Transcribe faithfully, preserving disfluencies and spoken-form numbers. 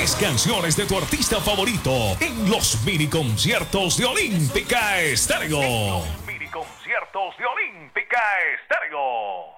mejores canciones de tu artista favorito en los mini conciertos de Olímpica Estéreo. En los mini conciertos de Olímpica Estéreo.